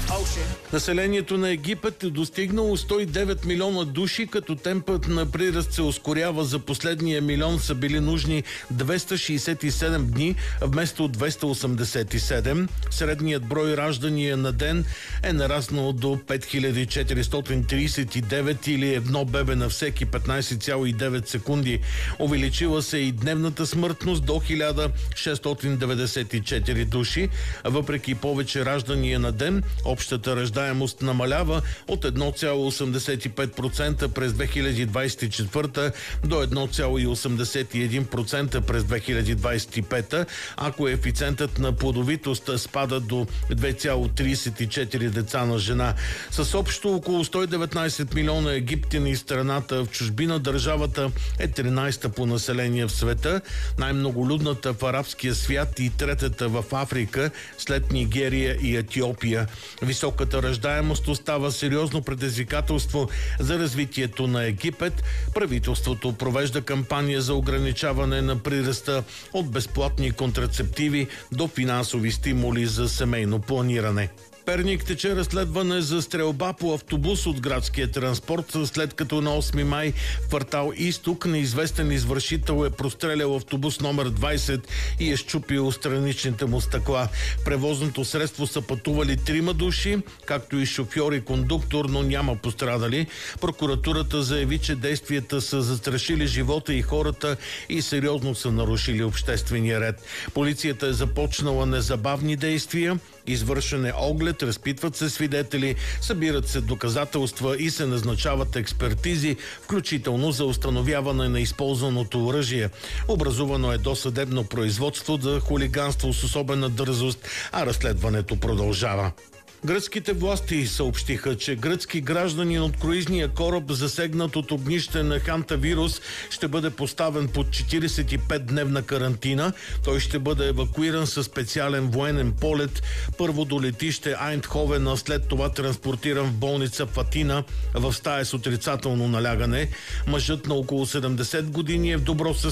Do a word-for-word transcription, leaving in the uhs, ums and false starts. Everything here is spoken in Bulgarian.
Населението на Египет е достигнало сто и девет милиона души, като темпът на прираст се ускорява. За последния милион са били нужни двеста шейсет и седем дни, вместо двеста осемдесет и седем. Средният брой раждания на ден е нараснал до пет хиляди четиристотин тридесет и девет или едно бебе на всеки петнайсет цяло и девет секунди. Увеличила се и дневната смъртност до хиляда шестстотин деветдесет и четири души. Въпреки повече раждания на ден, общата раждаемост намалява от едно цяло осемдесет и пет процента през две хиляди двайсет и четвърта до едно цяло осемдесет и един процента през две хиляди двайсет и пета, а коефициентът на плодовитост спада до две цяло тридесет и четири деца на жена. С общо около сто и деветнайсет милиона египтяни страната в чужбина, държавата е тринайсета по население в света, най-многолюдната в арабския свят и третата в Африка след Нигерия и Етиопия. Високата раждаемост остава сериозно предизвикателство за развитието на Египет. Правителството провежда кампания за ограничаване на прираста от безплатни контрацептиви до финансови стимули за семейно планиране. Перник тече разследване за стрелба по автобус от градския транспорт, след като на осми май в квартал Изток неизвестен извършител е прострелял автобус номер двайсет и е счупил страничните му стъкла. Превозното средство са пътували трима души, както и шофьор и кондуктор, но няма пострадали. Прокуратурата заяви, че действията са застрашили живота и хората и сериозно са нарушили обществения ред. Полицията е започнала незабавни действия. Извършен е оглед, разпитват се свидетели, събират се доказателства и се назначават експертизи, включително за установяване на използваното оръжие. Образувано е досъдебно производство за хулиганство с особена дързост, а разследването продължава. Гръцките власти съобщиха, че гръцки гражданин от круизния кораб, засегнат от огнище на хантавирус, ще бъде поставен под четирийсет и пет дневна карантина. Той ще бъде евакуиран със специален военен полет, първо до летище Айндховен, а след това транспортиран в болница в Атина в стая с отрицателно налягане. Мъжът на около седемдесет години е в добро състояние.